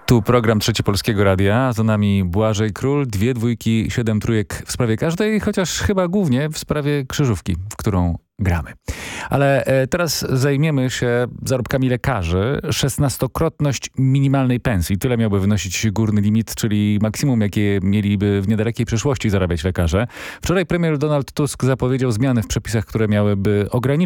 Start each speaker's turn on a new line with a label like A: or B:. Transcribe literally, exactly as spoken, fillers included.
A: Tu program Trzeci Polskiego Radia, za nami Błażej Król, dwie dwójki, siedem trójek w sprawie każdej, chociaż chyba głównie w sprawie krzyżówki, w którą gramy. Ale e, teraz zajmiemy się zarobkami lekarzy. szesnastokrotność minimalnej pensji. Tyle miałby wynosić górny limit, czyli maksimum, jakie mieliby w niedalekiej przyszłości zarabiać lekarze. Wczoraj premier Donald Tusk zapowiedział zmiany w przepisach, które miałyby ograniczyć